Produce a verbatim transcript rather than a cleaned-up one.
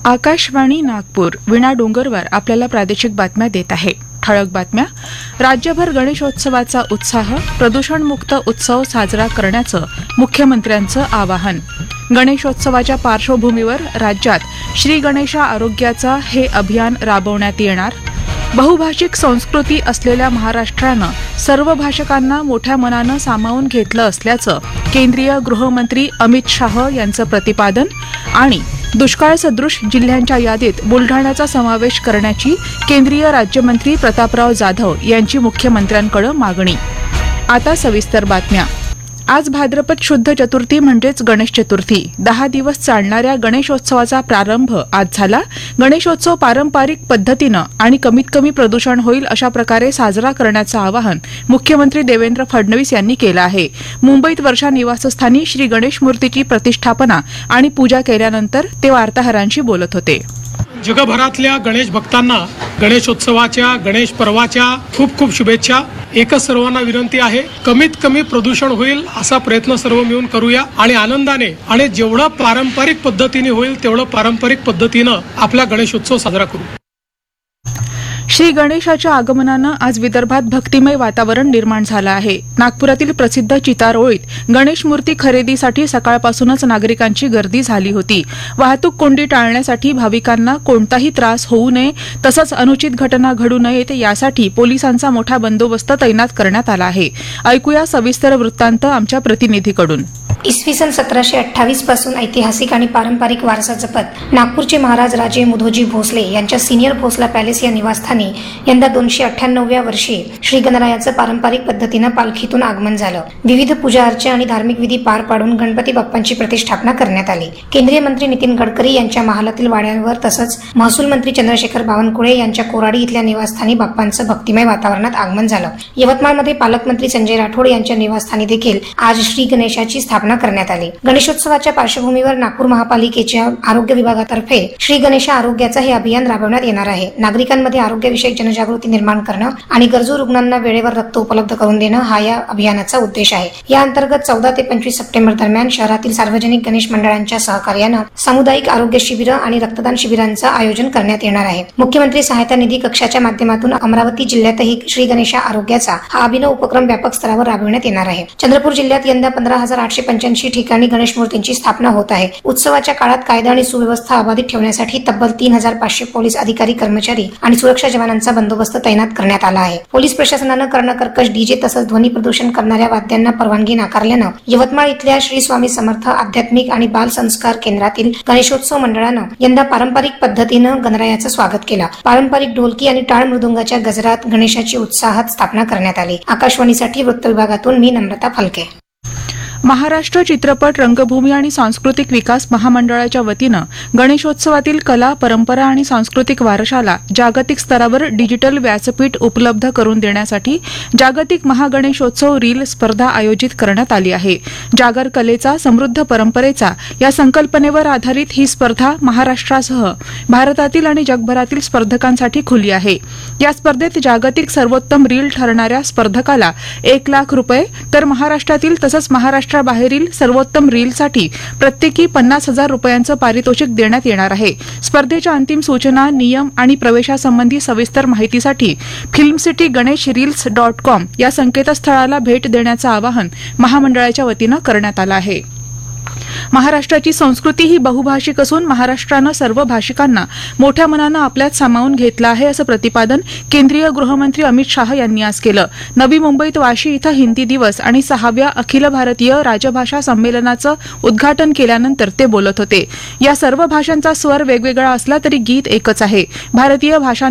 आकाशवाणी नागपूर विणा डोंगरवर आपल्याला प्रादेशिक बातम्या देत आहे. ठळक बातम्या. राज्यभर गणेशोत्सवाचा उत्साह, प्रदूषणमुक्त उत्सव साजरा करण्याचं मुख्यमंत्र्यांचं आवाहन. गणेशोत्सवाच्या पार्श्वभूमीवर राज्यात श्री गणेशा आरोग्याचा हे अभियान राबवण्यात येणार. बहुभाषिक संस्कृती असलेल्या महाराष्ट्रानं सर्व भाषकांना मोठ्या मनानं सामावून घेतलं असल्याचं केंद्रीय गृहमंत्री अमित शाह यांचं प्रतिपादन. आणि दुष्काळ सदृश जिल्ह्यांच्या यादीत बुलढाण्याचा समावेश करण्याची केंद्रीय राज्यमंत्री प्रतापराव जाधव यांची मुख्यमंत्र्यांकडे मागणी. आता सविस्तर बातम्या. आज भाद्रपद शुद्ध चतुर्थी म्हणजेच गणेश चतुर्थी. दहा दिवस चालणाऱ्या गणेशोत्सवाचा प्रारंभ आज झाला. गणेशोत्सव पारंपरिक पद्धतीनं आणि कमीत कमी प्रदूषण होईल अशा प्रकारे साजरा करण्याचं आवाहन मुख्यमंत्री देवेंद्र फडणवीस यांनी केलं आहे. मुंबईत वर्षा निवासस्थानी श्री गणेश मूर्तीची प्रतिष्ठापना आणि पूजा केल्यानंतर ते वार्ताहरांशी बोलत होते. जगभरातल्या गणेश भक्तांना गणेशोत्सवाच्या गणेश पर्वाच्या खूप खूप शुभेच्छा. एकच सर्वांना विनंती आहे, कमीत कमी प्रदूषण होईल असा प्रयत्न सर्व मिळून करूया आणि आनंदाने आणि जेवढं पारंपरिक पद्धतीने होईल तेवढं पारंपरिक पद्धतीनं आपला गणेशोत्सव साजरा करू. श्री गणेशाच्या आगमनानं आज विदर्भात भक्तिमय वातावरण निर्माण झालं आहे. नागपुरातील प्रसिद्ध चितारोळीत गणेश मूर्ती खरेदीसाठी सकाळपासूनच नागरिकांची गर्दी झाली होती. वाहतूक कोंडी टाळण्यासाठी भाविकांना कोणताही त्रास होऊ नये तसंच अनुचित घटना घडू नयेत यासाठी पोलिसांचा मोठा बंदोबस्त तैनात करण्यात आला आहे. ऐकूया सविस्तर वृत्तांत आमच्या प्रतिनिधीकडून. इसवी सन सतराशे अठ्ठावीस पासून ऐतिहासिक आणि पारंपरिक वारसा जपत नागपूरचे महाराज राजे मुधोजी भोसले यांच्या सिनियर भोसला पॅलेस या निवासस्थानी यंदा दोनशे अठ्ठ्याण्णव्या वर्षी श्री गणरायाचं पारंपरिक पद्धतीनं पालखीतून आगमन झालं. विविध पूजा अर्चा आणि धार्मिक विधी पार पाडून गणपती बाप्पांची प्रतिष्ठापना करण्यात आली. केंद्रीय मंत्री नितीन गडकरी यांच्या महालातील वाड्यांवर तसंच महसूल मंत्री चंद्रशेखर बावनकुळे यांच्या कोराडी इथल्या निवासस्थानी बाप्पांचं भक्तिमय वातावरणात आगमन झालं. यवतमाळमध्ये पालकमंत्री संजय राठोड यांच्या निवासस्थानी देखील आज श्री गणेशाची स्थापना करण्यात आली. गणेशोत्सवाच्या पार्श्वभूमीवर नागपूर महापालिकेच्या आरोग्य विभागातर्फे श्री गणेशा आरोग्याचं हे अभियान राबवण्यात येणार आहे. नागरिकांमध्ये आरोग्यविषयक जनजागृती निर्माण करणं आणि गरजू रुग्णांना वेळेवर रक्त उपलब्ध करून देणं हा या अभियानाचा उद्देश आहे. या अंतर्गत चौदा ते पंचवीस सप्टेंबर दरम्यान शहरातील सार्वजनिक गणेश मंडळांच्या सहकार्यानं सामुदायिक आरोग्य शिबिरं आणि रक्तदान शिबिरांचं आयोजन करण्यात येणार आहे. मुख्यमंत्री सहायता निधी कक्षाच्या माध्यमातून अमरावती जिल्ह्यातही श्री गणेशा आरोग्याचा हा अभिनव उपक्रम व्यापक स्तरावर राबवण्यात येणार आहे. चंद्रपूर जिल्ह्यात यंदा पंधरा हजार आठशे पंच्याऐंशी ठिकाणी गणेश मूर्तींची स्थापना होत आहे. उत्सवाच्या काळात कायदा आणि सुव्यवस्था अबाधित ठेवण्यासाठी तब्बल तीन हजार पाचशे पोलीस अधिकारी, कर्मचारी आणि सुरक्षा जवानांचा बंदोबस्त तैनात करण्यात आला आहे. पोलीस प्रशासनानं कर्णकर्कश डीजे तसंच ध्वनी प्रदूषण करणाऱ्या वाद्यांना परवानगी नाकारल्यानं यवतमाळ इथल्या श्री स्वामी समर्थ आध्यात्मिक आणि बाल संस्कार केंद्रातील गणेशोत्सव मंडळानं यंदा पारंपरिक पद्धतीनं गणरायाचं स्वागत केलं. पारंपरिक ढोलकी आणि टाळ मृदुंगाच्या गजरात गणेशाची उत्साहात स्थापना करण्यात आली. आकाशवाणीसाठी वृत्त विभागातून मी नम्रता फलके. महाराष्ट्र चित्रपट, रंगभूमी आणि सांस्कृतिक विकास महामंडळाच्या वतीनं गणेशोत्सवातील कला, परंपरा आणि सांस्कृतिक वारशाला जागतिक स्तरावर डिजिटल व्यासपीठ उपलब्ध करून देण्यासाठी जागतिक महागणेशोत्सव रील स्पर्धा आयोजित करण्यात आली आहे. जागर कलेचा, समृद्ध परंपरेचा या संकल्पनेवर आधारित ही स्पर्धा महाराष्ट्रासह भारतातील आणि जगभरातील स्पर्धकांसाठी खुली आहे. या स्पर्धेत जागतिक सर्वोत्तम रील ठरणाऱ्या स्पर्धकाला एक लाख रुपये तर महाराष्ट्रातील तसंच महाराष्ट्र बाहेरील सर्वोत्तम रीलसाठी प्रत्येकी पन्नास हजार रुपयांचं पारितोषिक देण्यात येणार आहे. स्पर्धेच्या अंतिम सूचना, नियम आणि प्रवेशासंबंधी सविस्तर माहितीसाठी film city Ganesh reels dot com या संकेतस्थळाला भेट देण्याचं आवाहन महामंडळाच्या वतीनं करण्यात आलं आहे. महाराष्ट्राची संस्कृती ही बहुभाषिक असून महाराष्ट्रानं सर्व भाषिकांना मोठ्या मनानं आपल्यात सामावून घेतलं आहे असं प्रतिपादन केंद्रीय गृहमंत्री अमित शाह यांनी आज केलं. नवी मुंबईत वाशी इथं हिंदी दिवस आणि सहाव्या अखिल भारतीय राजभाषा संमेलनाचं उद्घाटन केल्यानंतर ते बोलत होते. या सर्व भाषांचा स्वर वेगवेगळा असला तरी गीत एकच आहे. भारतीय भाषा